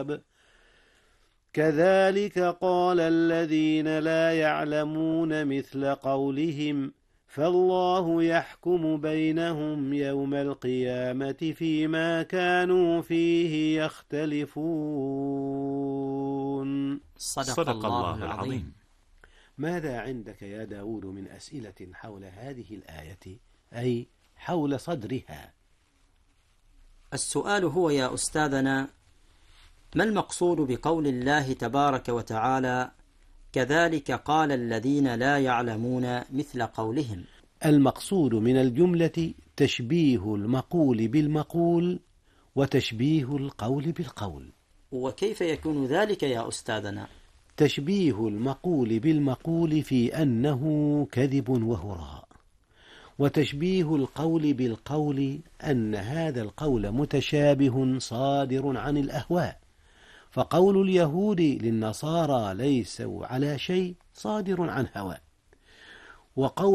الصواب. كذلك قال الذين لا يعلمون مثل قولهم، فالله يحكم بينهم يوم القيامة فيما كانوا فيه يختلفون. صدق الله العظيم. ماذا عندك يا داود من أسئلة حول هذه الآية، أي حول صدرها؟ السؤال هو يا أستاذنا: ما المقصود بقول الله تبارك وتعالى كذلك قال الذين لا يعلمون مثل قولهم؟ المقصود من الجملة تشبيه المقول بالمقول وتشبيه القول بالقول. وكيف يكون ذلك يا أستاذنا؟ تشبيه المقول بالمقول في أنه كذب وهراء، وتشبيه القول بالقول أن هذا القول متشابه صادر عن الأهواء، فقول اليهود للنصارى ليسوا على شيء صادر عن هوى، وقول